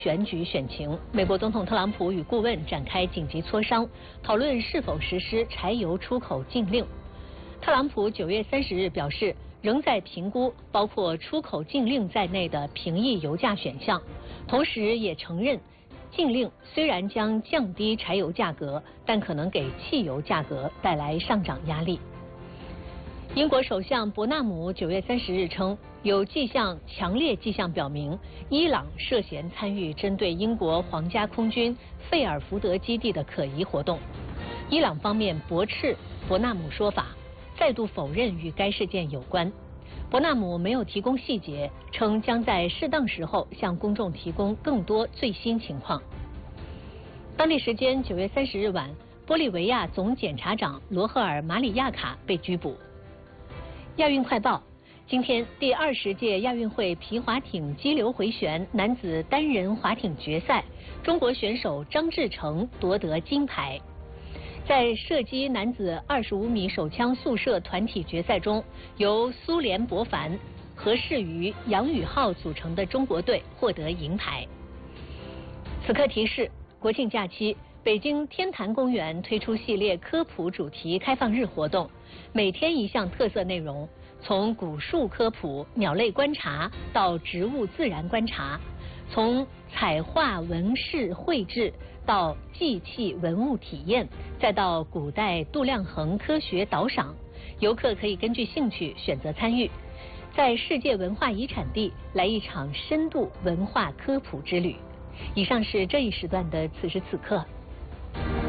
选举选情，美国总统特朗普与顾问展开紧急磋商，讨论是否实施柴油出口禁令。特朗普9月30日表示，仍在评估包括出口禁令在内的平抑油价选项，同时也承认，禁令虽然将降低柴油价格，但可能给汽油价格带来上涨压力。英国首相伯纳姆9月30日称，有强烈迹象表明，伊朗涉嫌参与针对英国皇家空军费尔福德基地的可疑活动。伊朗方面驳斥伯纳姆说法，再度否认与该事件有关。伯纳姆没有提供细节，称将在适当时候向公众提供更多最新情况。当地时间9月30日晚，玻利维亚总检察长罗赫尔·马里亚卡被拘捕。亚运快报：今天第20届亚运会皮划艇激流回旋男子单人划艇决赛，中国选手张志成夺得金牌。在射击男子25米手枪速射团体决赛中，由苏联博凡、何世瑜、杨宇浩组成的中国队获得银牌。此刻提示：国庆假期，北京天坛公园推出系列科普主题开放日活动，每天一项特色内容，从古树科普、鸟类观察到植物自然观察，从彩画纹饰绘制到祭器文物体验，再到古代度量衡科学导赏，游客可以根据兴趣选择参与，在世界文化遗产地来一场深度文化科普之旅。以上是这一时段的此时此刻。